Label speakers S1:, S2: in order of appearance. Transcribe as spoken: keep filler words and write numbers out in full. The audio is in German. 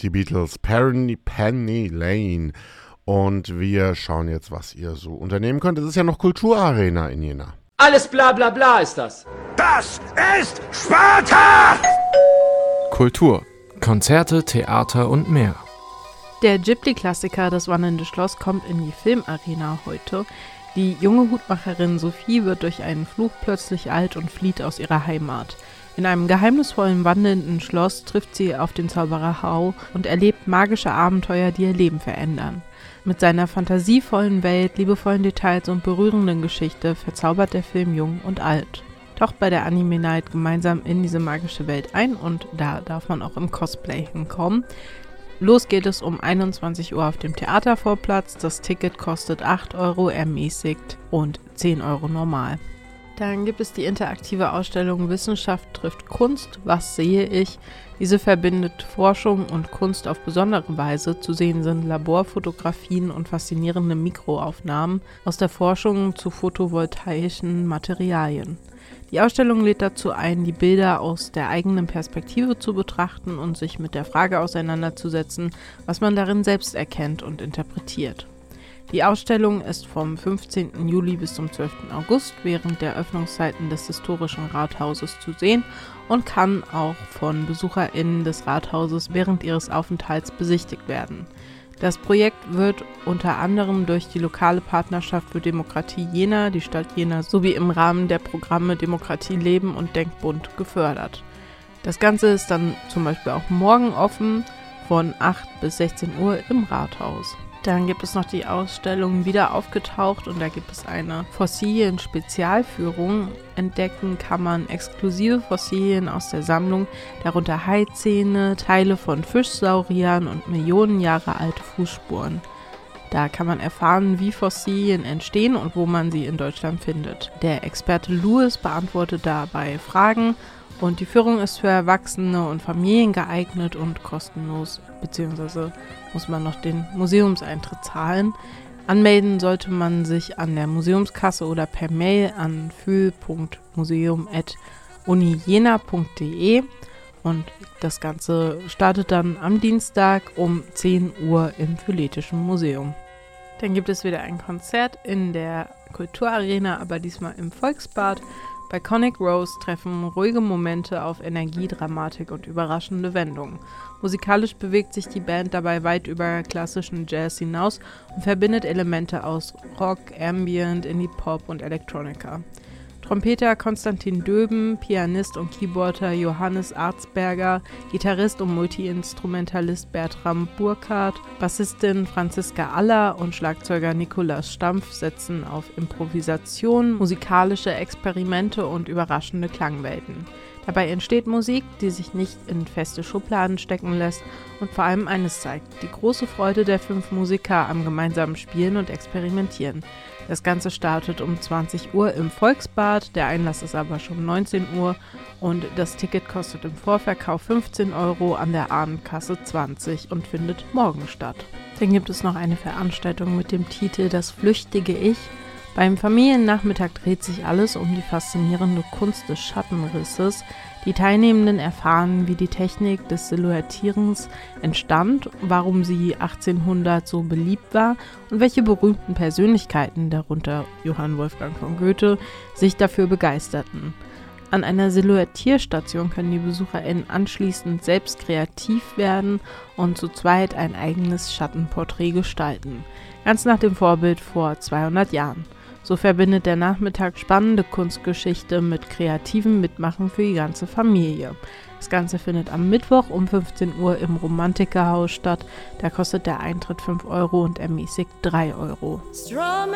S1: die Beatles, Penny, Penny Lane. Und wir schauen jetzt, was ihr so unternehmen könnt. Es ist ja noch Kulturarena in Jena.
S2: Alles bla bla bla ist das.
S3: Das ist Sparta!
S4: Kultur, Konzerte, Theater und mehr.
S5: Der Ghibli-Klassiker Das wandelnde Schloss kommt in die Filmarena heute. Die junge Hutmacherin Sophie wird durch einen Fluch plötzlich alt und flieht aus ihrer Heimat. In einem geheimnisvollen wandelnden Schloss trifft sie auf den Zauberer Hau und erlebt magische Abenteuer, die ihr Leben verändern. Mit seiner fantasievollen Welt, liebevollen Details und berührenden Geschichte verzaubert der Film jung und alt. Taucht bei der Anime Night gemeinsam in diese magische Welt ein und da darf man auch im Cosplay hinkommen. Los geht es um einundzwanzig Uhr auf dem Theatervorplatz. Das Ticket kostet acht Euro ermäßigt und zehn Euro normal. Dann gibt es die interaktive Ausstellung Wissenschaft trifft Kunst. Was sehe ich? Diese verbindet Forschung und Kunst auf besondere Weise. Zu sehen sind Laborfotografien und faszinierende Mikroaufnahmen aus der Forschung zu photovoltaischen Materialien. Die Ausstellung lädt dazu ein, die Bilder aus der eigenen Perspektive zu betrachten und sich mit der Frage auseinanderzusetzen, was man darin selbst erkennt und interpretiert. Die Ausstellung ist vom fünfzehnten Juli bis zum zwölften August während der Öffnungszeiten des historischen Rathauses zu sehen und kann auch von BesucherInnen des Rathauses während ihres Aufenthalts besichtigt werden. Das Projekt wird unter anderem durch die lokale Partnerschaft für Demokratie Jena, die Stadt Jena sowie im Rahmen der Programme Demokratie Leben und Denkbund gefördert. Das Ganze ist dann zum Beispiel auch morgen offen von acht bis sechzehn Uhr im Rathaus. Dann gibt es noch die Ausstellung Wieder aufgetaucht und da gibt es eine Fossilien-Spezialführung. Entdecken kann man exklusive Fossilien aus der Sammlung, darunter Haizähne, Teile von Fischsauriern und Millionen Jahre alte Fußspuren. Da kann man erfahren, wie Fossilien entstehen und wo man sie in Deutschland findet. Der Experte Louis beantwortet dabei Fragen. Und die Führung ist für Erwachsene und Familien geeignet und kostenlos, beziehungsweise muss man noch den Museumseintritt zahlen. Anmelden sollte man sich an der Museumskasse oder per Mail an fühl punkt museum at unijena punkt de und das Ganze startet dann am Dienstag um zehn Uhr im Philhetischen Museum. Dann gibt es wieder ein Konzert in der Kulturarena, aber diesmal im Volksbad. Bei Conic Rose treffen ruhige Momente auf Energie, Dramatik und überraschende Wendungen. Musikalisch bewegt sich die Band dabei weit über klassischen Jazz hinaus und verbindet Elemente aus Rock, Ambient, Indie-Pop und Electronica. Trompeter Konstantin Döben, Pianist und Keyboarder Johannes Arzberger, Gitarrist und Multi-Instrumentalist Bertram Burkhardt, Bassistin Franziska Aller und Schlagzeuger Nikolaus Stampf setzen auf Improvisation, musikalische Experimente und überraschende Klangwelten. Dabei entsteht Musik, die sich nicht in feste Schubladen stecken lässt und vor allem eines zeigt: die große Freude der fünf Musiker am gemeinsamen Spielen und Experimentieren. Das Ganze startet um zwanzig Uhr im Volksbad, der Einlass ist aber schon neunzehn Uhr und das Ticket kostet im Vorverkauf fünfzehn Euro, an der Abendkasse zwanzig und findet morgen statt. Dann gibt es noch eine Veranstaltung mit dem Titel Das flüchtige Ich. Beim Familiennachmittag dreht sich alles um die faszinierende Kunst des Schattenrisses. Die Teilnehmenden erfahren, wie die Technik des Silhouettierens entstand, warum sie achtzehnhundert so beliebt war und welche berühmten Persönlichkeiten, darunter Johann Wolfgang von Goethe, sich dafür begeisterten. An einer Silhouettierstation können die BesucherInnen anschließend selbst kreativ werden und zu zweit ein eigenes Schattenporträt gestalten. Ganz nach dem Vorbild vor zweihundert Jahren. So verbindet der Nachmittag spannende Kunstgeschichte mit kreativem Mitmachen für die ganze Familie. Das Ganze findet am Mittwoch um fünfzehn Uhr im Romantikerhaus statt. Da kostet der Eintritt fünf Euro und ermäßigt drei Euro.